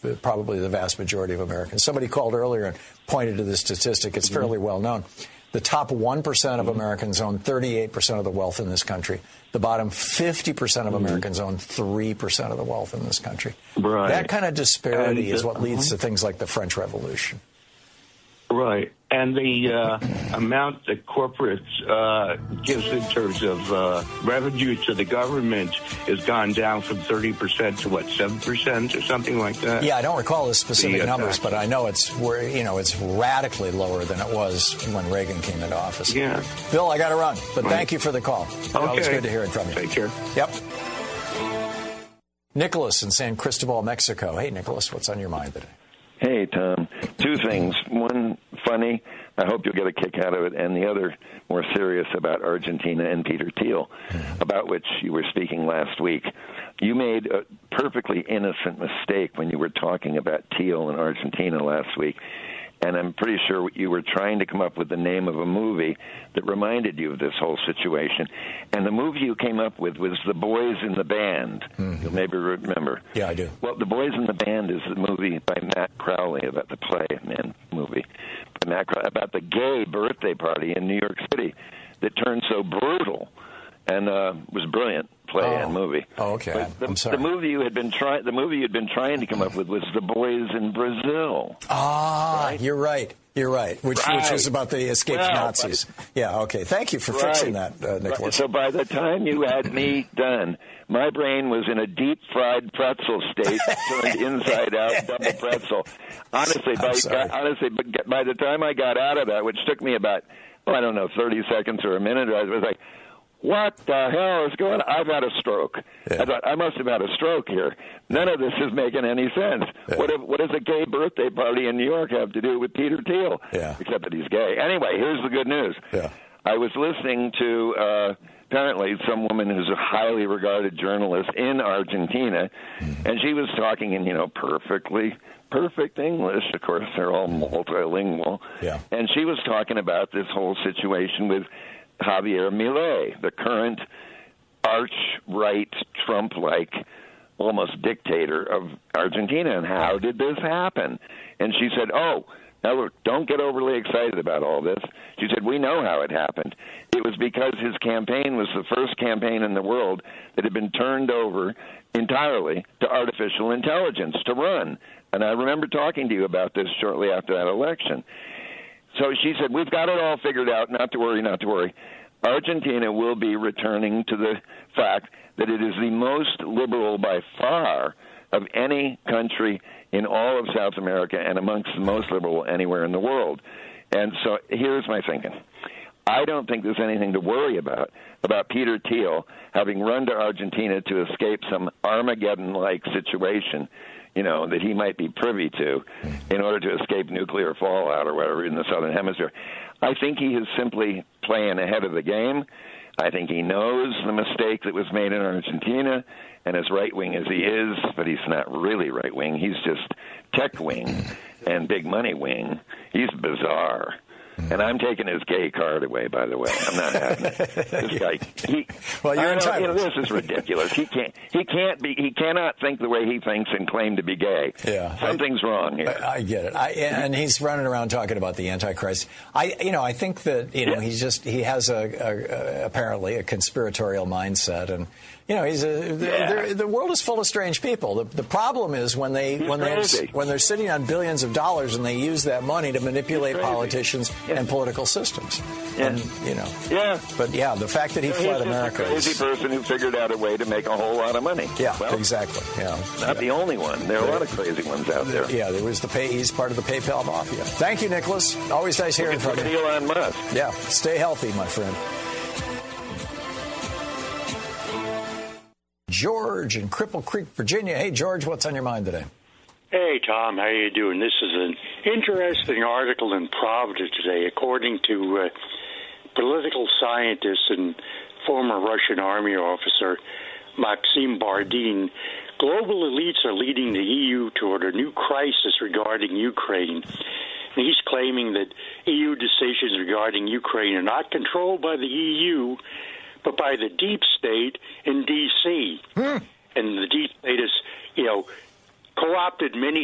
probably the vast majority of Americans. Somebody called earlier and pointed to this statistic. It's fairly well known. The top 1% of Americans own 38% of the wealth in this country. The bottom 50% of Americans own 3% of the wealth in this country. Right. That kind of disparity is what leads to things like the French Revolution. Right. And the amount that corporates gives in terms of revenue to the government has gone down from 30% to, 7% or something like that? Yeah, I don't recall the specific numbers, but I know it's radically lower than it was when Reagan came into office. Yeah. Bill, I got to run, but thank you for the call. Okay. Always good to hear it from you. Take care. Yep. Nicholas in San Cristobal, Mexico. Hey, Nicholas, what's on your mind today? Hey, Tom. Two things. One, funny. I hope you'll get a kick out of it. And the other, more serious, about Argentina and Peter Thiel, about which you were speaking last week. You made a perfectly innocent mistake when you were talking about Thiel and Argentina last week. And I'm pretty sure you were trying to come up with the name of a movie that reminded you of this whole situation. And the movie you came up with was The Boys in the Band. You'll maybe remember. Yeah, I do. Well, The Boys in the Band is the movie by Matt Crowley about the play, movie by Matt Crowley, about the gay birthday party in New York City that turned so brutal and was brilliant. Play and movie. Oh, okay. I'm sorry. The movie you had been trying to come up with was The Boys in Brazil. Right? You're right. You're right. Which was about the escaped Nazis. Yeah. Okay. Thank you for fixing that, Nicholas. So by the time you had me done, my brain was in a deep fried pretzel state, turned inside out, double pretzel. Honestly, by the time I got out of that, which took me about 30 seconds or a minute, I was like, what the hell is going on? I've had a stroke. Yeah. I thought, I must have had a stroke here. None of this is making any sense. Yeah. What does a gay birthday party in New York have to do with Peter Thiel? Yeah. Except that he's gay. Anyway, here's the good news. Yeah. I was listening to apparently some woman who's a highly regarded journalist in Argentina, and she was talking in, perfect English. Of course, they're all multilingual. Yeah. And she was talking about this whole situation with Javier Milei, the current arch-right, Trump-like, almost dictator of Argentina. And how did this happen? And she said, now look, don't get overly excited about all this. She said, we know how it happened. It was because his campaign was the first campaign in the world that had been turned over entirely to artificial intelligence to run. And I remember talking to you about this shortly after that election. So she said, we've got it all figured out, not to worry, not to worry. Argentina will be returning to the fact that it is the most liberal by far of any country in all of South America and amongst the most liberal anywhere in the world. And so here's my thinking. I don't think there's anything to worry about Peter Thiel having run to Argentina to escape some Armageddon-like situation, that he might be privy to in order to escape nuclear fallout or whatever in the Southern Hemisphere. I think he is simply playing ahead of the game. I think he knows the mistake that was made in Argentina, and as right-wing as he is, but he's not really right-wing, he's just tech-wing and big-money wing. He's bizarre. And I'm taking his gay card away, by the way. I'm not having it. This guy, you're entitled. This is ridiculous. He cannot think the way he thinks and claim to be gay. Yeah. Something's wrong here. I get it. And he's running around talking about the Antichrist. I think that, he has apparently a conspiratorial mindset, and the world is full of strange people. The problem is when they're sitting on billions of dollars and they use that money to manipulate politicians and political systems. Yeah. And, But the fact that he fled America is a crazy person who figured out a way to make a whole lot of money. Yeah, exactly. Yeah. Not the only one. There are a lot of crazy ones out there. Yeah, he's part of the PayPal mafia. Thank you, Nicholas. Always nice hearing from you. Elon Musk. Yeah. Stay healthy, my friend. George in Cripple Creek, Virginia. Hey, George, what's on your mind today? Hey, Tom, how you doing? This is an interesting article in Providence today. According to political scientist and former Russian army officer Maxim Bardin, global elites are leading the EU toward a new crisis regarding Ukraine. And he's claiming that EU decisions regarding Ukraine are not controlled by the EU, but by the deep state in D.C. And the deep state is, co-opted many